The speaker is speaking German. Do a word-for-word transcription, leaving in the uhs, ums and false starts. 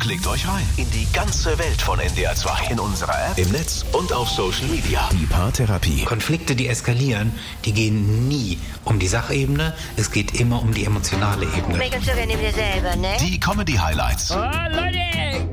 Klickt euch rein in die ganze Welt von N D R zwei. In unserer App, im Netz und auf Social Media. Die Paartherapie. Konflikte, die eskalieren, die gehen nie um die Sachebene. Es geht immer um die emotionale Ebene. Regeln zu dir selber, ne? Die Comedy-Highlights. Oh, Leute,